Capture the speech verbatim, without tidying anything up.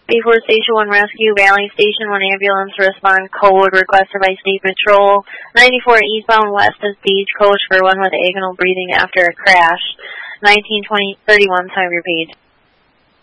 Before Station one Rescue, Valley Station one Ambulance respond code requested by State Patrol. ninety-four eastbound west of Stagecoach for one with agonal breathing after a crash. nineteen twenty thirty-one, time repeat.